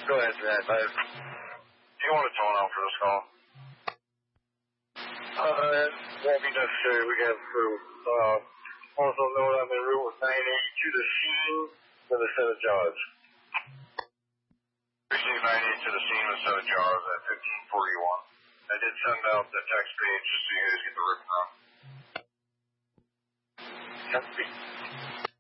Go ahead, Matt. Do you want to tone out for this call? It won't be necessary. We got through. Also note I'm en route with 980 to the scene for the set of jobs. Receive 98 to the scene with set of jars at 1541. I did send out the text page just so you guys get the ribbon around. Copy.